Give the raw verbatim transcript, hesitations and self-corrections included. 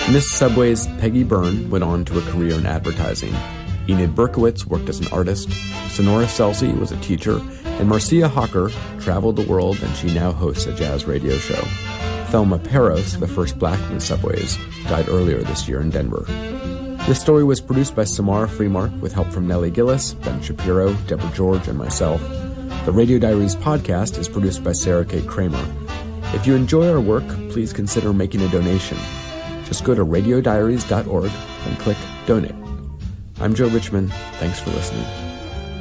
Miss Subway's Peggy Byrne went on to a career in advertising. Enid Berkowitz worked as an artist, Sonora Celsi was a teacher, and Marcia Hawker traveled the world, and she now hosts a jazz radio show. Thelma Peros, the first black Miss Subways, died earlier this year in Denver. This story was produced by Samara Freemark with help from Nellie Gillis, Ben Shapiro, Deborah George, and myself. The Radio Diaries podcast is produced by Sarah K. Kramer. If you enjoy our work, please consider making a donation. Just go to radio diaries dot org and click Donate. I'm Joe Richman. Thanks for listening.